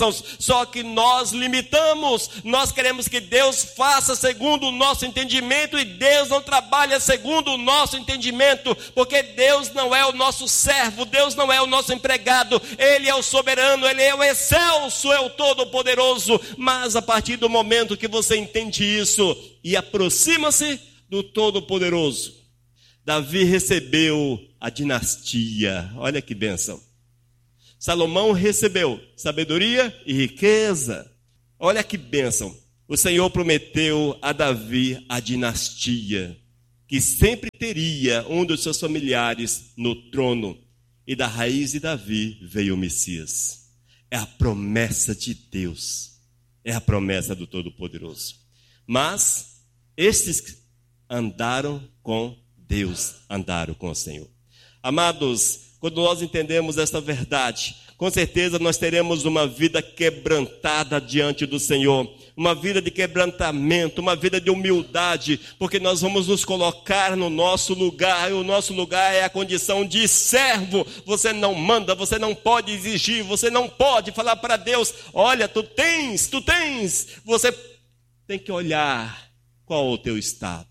Só que nós limitamos, nós queremos que Deus faça segundo o nosso entendimento e Deus não trabalha segundo o nosso entendimento, porque Deus não é o nosso servo, Deus não é o nosso empregado, Ele é o soberano, Ele é o excelso, é o todo-poderoso. Mas a partir do momento que você entende isso e aproxima-se do todo-poderoso, Davi recebeu a dinastia. Olha que bênção. Salomão recebeu sabedoria e riqueza. Olha que bênção. O Senhor prometeu a Davi a dinastia, que sempre teria um dos seus familiares no trono. E da raiz de Davi veio o Messias. É a promessa de Deus. É a promessa do Todo-Poderoso. Mas estes andaram com Deus, andaram com o Senhor. Amados, quando nós entendemos esta verdade, com certeza nós teremos uma vida quebrantada diante do Senhor, uma vida de quebrantamento, uma vida de humildade, porque nós vamos nos colocar no nosso lugar, e o nosso lugar é a condição de servo. Você não manda, você não pode exigir, você não pode falar para Deus, olha, tu tens, você tem que olhar qual é o teu estado.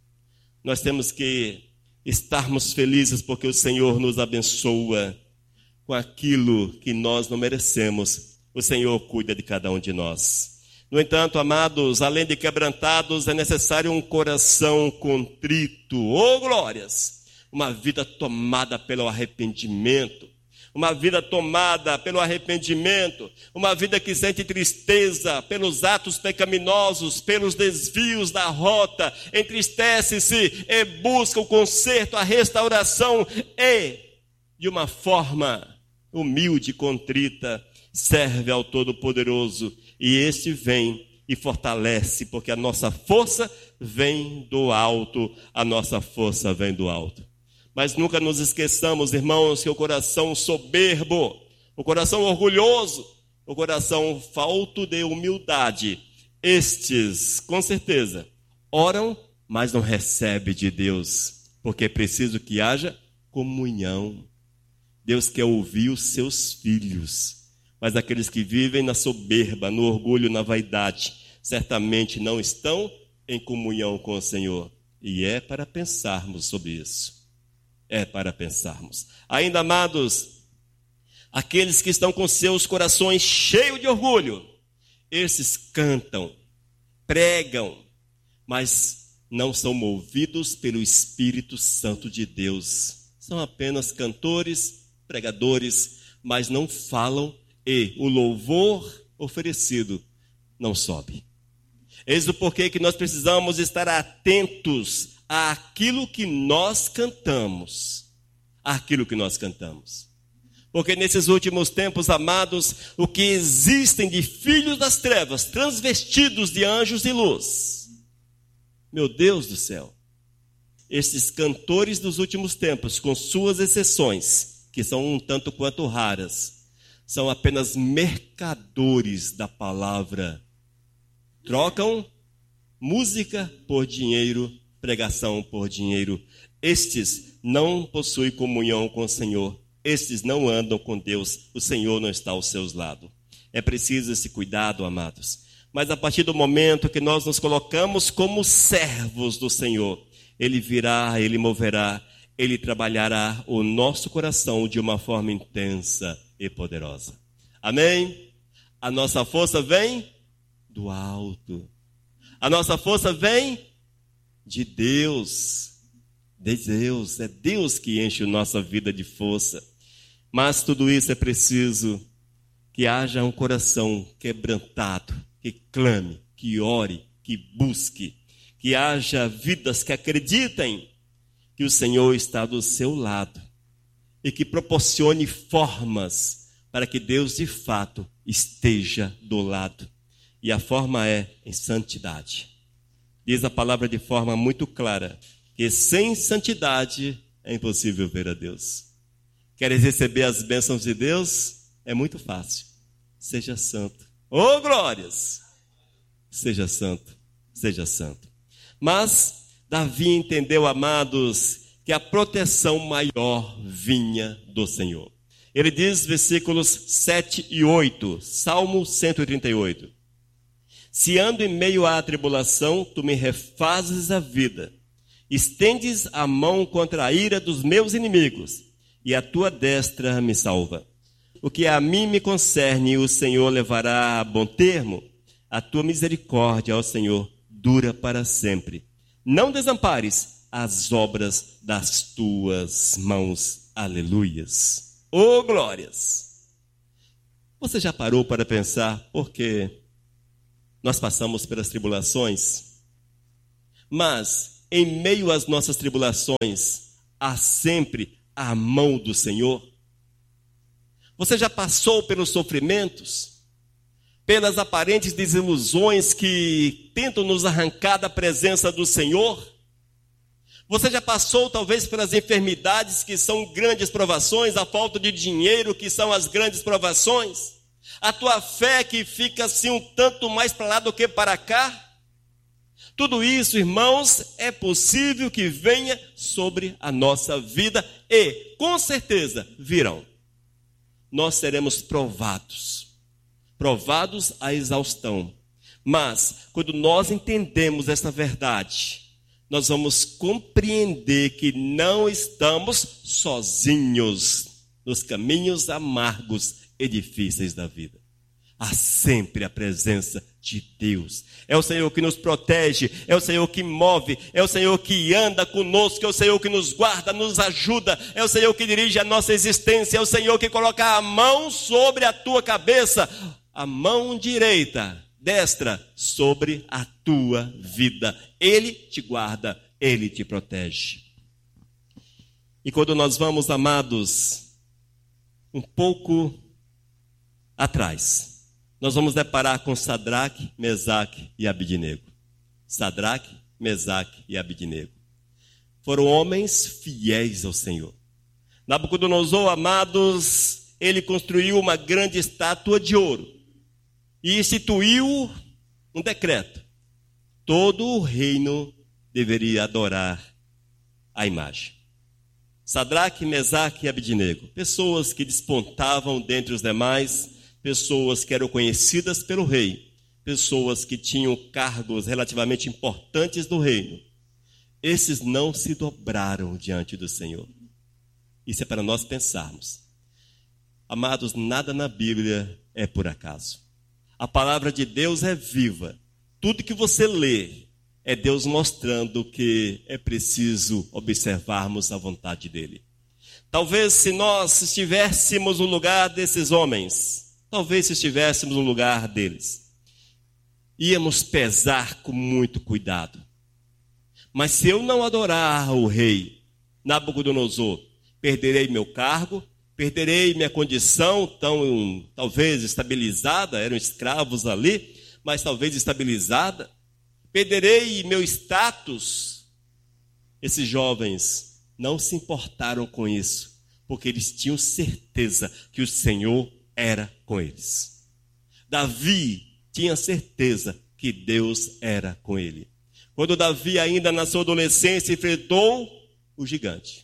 Nós temos que estarmos felizes porque o Senhor nos abençoa com aquilo que nós não merecemos. O Senhor cuida de cada um de nós. No entanto, amados, além de quebrantados, é necessário um coração contrito. Oh, glórias! Uma vida tomada pelo arrependimento. Uma vida tomada pelo arrependimento, uma vida que sente tristeza pelos atos pecaminosos, pelos desvios da rota, entristece-se e busca o conserto, a restauração e, de uma forma humilde e contrita, serve ao Todo-Poderoso. E este vem e fortalece, porque a nossa força vem do alto, a nossa força vem do alto. Mas nunca nos esqueçamos, irmãos, que o coração soberbo, o coração orgulhoso, o coração falto de humildade, estes, com certeza, oram, mas não recebem de Deus, porque é preciso que haja comunhão. Deus quer ouvir os seus filhos, mas aqueles que vivem na soberba, no orgulho, na vaidade, certamente não estão em comunhão com o Senhor. E é para pensarmos sobre isso. É para pensarmos. Ainda, amados, aqueles que estão com seus corações cheios de orgulho, esses cantam, pregam, mas não são movidos pelo Espírito Santo de Deus. São apenas cantores, pregadores, mas não falam e o louvor oferecido não sobe. Eis o porquê que nós precisamos estar atentos àquilo que nós cantamos. Àquilo que nós cantamos. Porque nesses últimos tempos, amados, o que existem de filhos das trevas, transvestidos de anjos de luz. Meu Deus do céu. Esses cantores dos últimos tempos, com suas exceções, que são um tanto quanto raras, são apenas mercadores da palavra. Trocam música por dinheiro, pregação por dinheiro. Estes não possuem comunhão com o Senhor. Estes não andam com Deus. O Senhor não está aos seus lados. É preciso esse cuidado, amados. Mas a partir do momento que nós nos colocamos como servos do Senhor, Ele virá, Ele moverá, Ele trabalhará o nosso coração de uma forma intensa e poderosa. Amém? A nossa força vem do alto. A nossa força vem de Deus. De Deus. É Deus que enche a nossa vida de força. Mas tudo isso é preciso que haja um coração quebrantado, que clame, que ore, que busque, que haja vidas que acreditem que o Senhor está do seu lado e que proporcione formas para que Deus de fato esteja do lado. E a forma é em santidade. Diz a palavra de forma muito clara que sem santidade é impossível ver a Deus. Queres receber as bênçãos de Deus? É muito fácil. Seja santo. Oh, glórias! Seja santo, seja santo. Mas Davi entendeu, amados, que a proteção maior vinha do Senhor. Ele diz, versículos 7 e 8, Salmo 138. Se ando em meio à tribulação, tu me refazes a vida. Estendes a mão contra a ira dos meus inimigos, e a tua destra me salva. O que a mim me concerne, o Senhor levará a bom termo. A tua misericórdia, ó Senhor, dura para sempre. Não desampares as obras das tuas mãos. Aleluias. Oh, glórias! Você já parou para pensar por que nós passamos pelas tribulações? Mas, em meio às nossas tribulações, há sempre a mão do Senhor. Você já passou pelos sofrimentos, pelas aparentes desilusões que tentam nos arrancar da presença do Senhor? Você já passou talvez pelas enfermidades que são grandes provações, a falta de dinheiro que são as grandes provações? A tua fé que fica assim um tanto mais para lá do que para cá? Tudo isso, irmãos, é possível que venha sobre a nossa vida e, com certeza, virão. Nós seremos provados à exaustão. Mas, quando nós entendemos essa verdade, nós vamos compreender que não estamos sozinhos nos caminhos amargos e difíceis da vida. Há sempre a presença de Deus. É o Senhor que nos protege, é o Senhor que move, é o Senhor que anda conosco, é o Senhor que nos guarda, nos ajuda, é o Senhor que dirige a nossa existência, é o Senhor que coloca a mão sobre a tua cabeça, a mão direita, destra, sobre a tua vida. Ele te guarda, Ele te protege. E quando nós vamos, amados, um pouco atrás, nós vamos deparar com Sadraque, Mesaque e Abidnego. Sadraque, Mesaque e Abidnego foram homens fiéis ao Senhor. Nabucodonosor, amados, ele construiu uma grande estátua de ouro e instituiu um decreto. Todo o reino deveria adorar a imagem. Sadraque, Mesaque e Abidnego, pessoas que despontavam dentre os demais, pessoas que eram conhecidas pelo rei, pessoas que tinham cargos relativamente importantes do reino. Esses não se dobraram diante do Senhor. Isso é para nós pensarmos. Amados, nada na Bíblia é por acaso. A palavra de Deus é viva. Tudo que você lê é Deus mostrando que é preciso observarmos a vontade dele. Talvez se nós estivéssemos no lugar desses homens, talvez se estivéssemos no lugar deles, íamos pesar com muito cuidado. Mas se eu não adorar o rei Nabucodonosor, perderei meu cargo, perderei minha condição tão, talvez, estabilizada, eram escravos ali, mas talvez estabilizada, perderei meu status. Esses jovens não se importaram com isso, porque eles tinham certeza que o Senhor era com eles. Davi tinha certeza que Deus era com ele. Quando Davi, ainda na sua adolescência, enfrentou o gigante,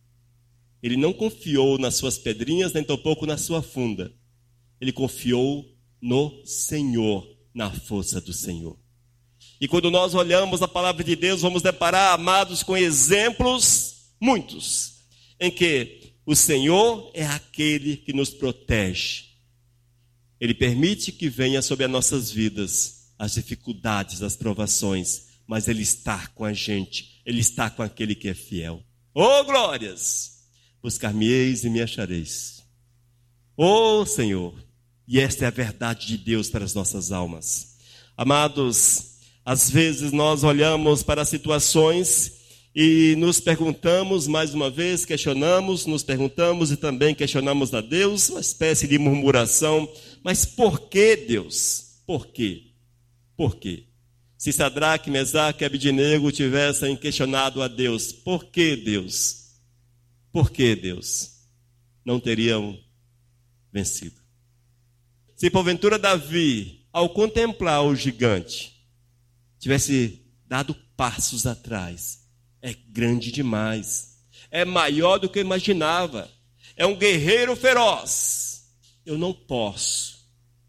ele não confiou nas suas pedrinhas, nem tampouco na sua funda. Ele confiou no Senhor, na força do Senhor. E quando nós olhamos a palavra de Deus, vamos deparar, amados, com exemplos muitos, em que o Senhor é aquele que nos protege. Ele permite que venha sobre as nossas vidas as dificuldades, as provações, mas Ele está com a gente, Ele está com aquele que é fiel. Oh, glórias! Buscar-me-eis e me achareis. Oh, Senhor! E esta é a verdade de Deus para as nossas almas. Amados, às vezes nós olhamos para situações e nos perguntamos, mais uma vez, questionamos, nos perguntamos e também questionamos a Deus, uma espécie de murmuração. Mas por que, Deus? Por quê? Por quê? Se Sadraque, Mesaque e Abidnego tivessem questionado a Deus, por que, Deus? Por que, Deus? Não teriam vencido. Se porventura Davi, ao contemplar o gigante, tivesse dado passos atrás, é grande demais, é maior do que imaginava, é um guerreiro feroz. Eu não posso.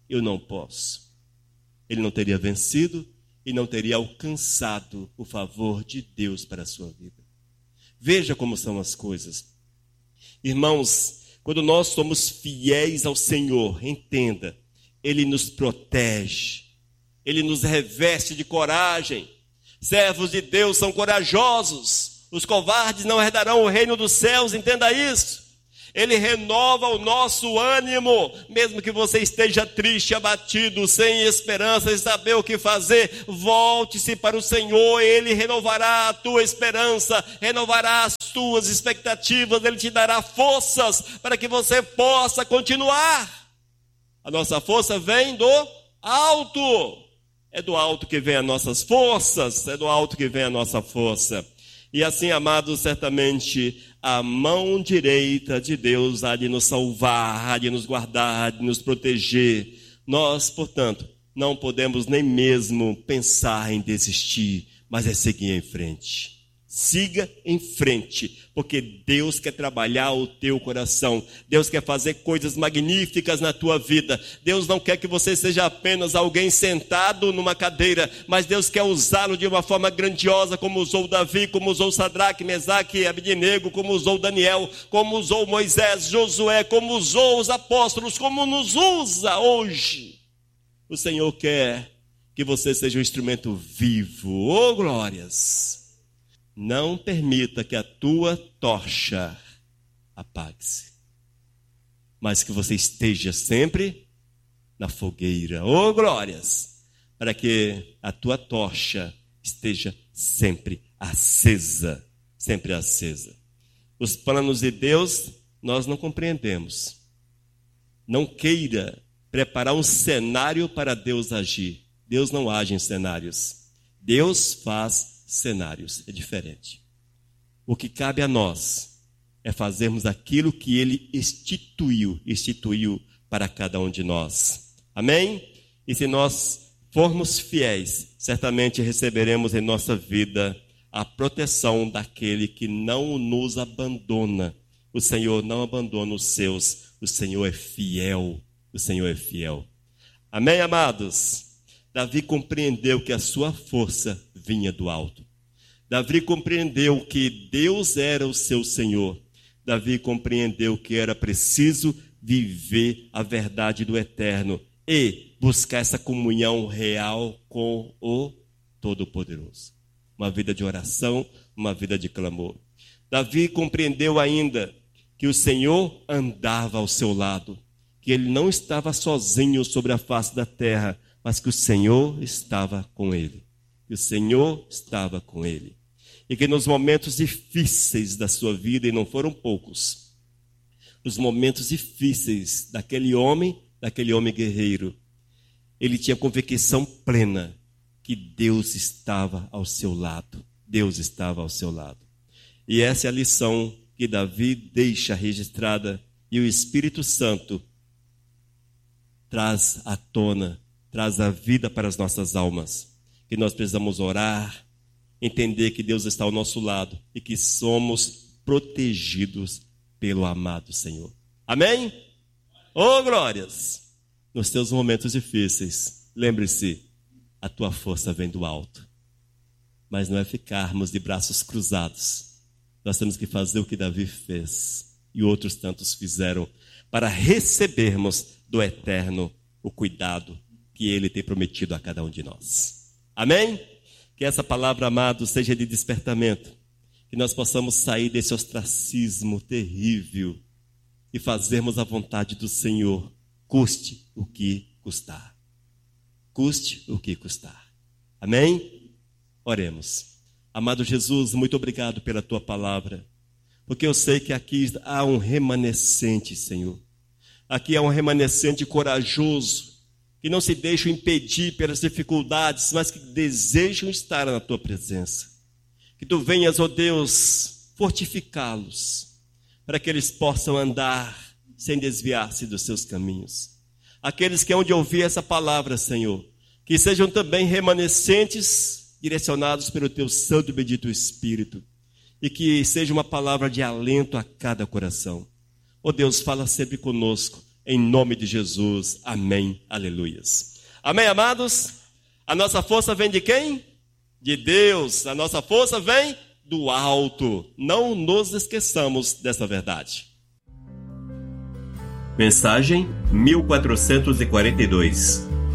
Ele não teria vencido e não teria alcançado o favor de Deus para a sua vida. Veja como são as coisas. Irmãos, quando nós somos fiéis ao Senhor, entenda, Ele nos protege, Ele nos reveste de coragem. Servos de Deus são corajosos, os covardes não herdarão o reino dos céus, entenda isso. Ele renova o nosso ânimo, mesmo que você esteja triste, abatido, sem esperança, sem saber o que fazer, volte-se para o Senhor, Ele renovará a tua esperança, renovará as tuas expectativas, Ele te dará forças para que você possa continuar. A nossa força vem do alto, é do alto que vem as nossas forças, é do alto que vem a nossa força. E assim, amados, certamente a mão direita de Deus há de nos salvar, há de nos guardar, há de nos proteger. Nós, portanto, não podemos nem mesmo pensar em desistir, mas é seguir em frente. Siga em frente, porque Deus quer trabalhar o teu coração. Deus quer fazer coisas magníficas na tua vida. Deus não quer que você seja apenas alguém sentado numa cadeira, mas Deus quer usá-lo de uma forma grandiosa, como usou Davi, como usou Sadraque, Mesaque e Abednego, como usou Daniel, como usou Moisés, Josué, como usou os apóstolos, como nos usa hoje. O Senhor quer que você seja um instrumento vivo. Oh, glórias! Não permita que a tua tocha apague-se, mas que você esteja sempre na fogueira. Oh, glórias! Para que a tua tocha esteja sempre acesa, sempre acesa. Os planos de Deus nós não compreendemos. Não queira preparar um cenário para Deus agir. Deus não age em cenários. Deus faz cenários, é diferente. O que cabe a nós é fazermos aquilo que Ele instituiu para cada um de nós. Amém? E se nós formos fiéis, certamente receberemos em nossa vida a proteção daquele que não nos abandona. O Senhor não abandona os seus, o Senhor é fiel, o Senhor é fiel. Amém, amados? Davi compreendeu que a sua força vinha do alto. Davi compreendeu que Deus era o seu Senhor. Davi compreendeu que era preciso viver a verdade do eterno e buscar essa comunhão real com o Todo-Poderoso. Uma vida de oração, uma vida de clamor. Davi compreendeu ainda que o Senhor andava ao seu lado, que ele não estava sozinho sobre a face da terra, mas que o Senhor estava com ele. Que o Senhor estava com ele. E que nos momentos difíceis da sua vida, e não foram poucos, nos momentos difíceis daquele homem guerreiro, ele tinha convicção plena que Deus estava ao seu lado. Deus estava ao seu lado. E essa é a lição que Davi deixa registrada, e o Espírito Santo traz à tona, traz a vida para as nossas almas, que nós precisamos orar, entender que Deus está ao nosso lado e que somos protegidos pelo amado Senhor. Amém? Oh, glórias! Nos teus momentos difíceis, lembre-se, a tua força vem do alto. Mas não é ficarmos de braços cruzados. Nós temos que fazer o que Davi fez e outros tantos fizeram para recebermos do eterno o cuidado que Ele tem prometido a cada um de nós. Amém? Que essa palavra, amado, seja de despertamento. Que nós possamos sair desse ostracismo terrível e fazermos a vontade do Senhor, custe o que custar. Custe o que custar. Amém? Oremos. Amado Jesus, muito obrigado pela Tua palavra, porque eu sei que aqui há um remanescente, Senhor. Aqui há um remanescente corajoso, que não se deixam impedir pelas dificuldades, mas que desejam estar na Tua presença. Que Tu venhas, ó Deus, fortificá-los, para que eles possam andar sem desviar-se dos seus caminhos. Aqueles que hão de ouvir essa palavra, Senhor, que sejam também remanescentes, direcionados pelo Teu santo e bendito Espírito, e que seja uma palavra de alento a cada coração. Oh Deus, fala sempre conosco, em nome de Jesus, amém, aleluias. Amém, amados? A nossa força vem de quem? De Deus. A nossa força vem do alto. Não nos esqueçamos dessa verdade. Mensagem 1442.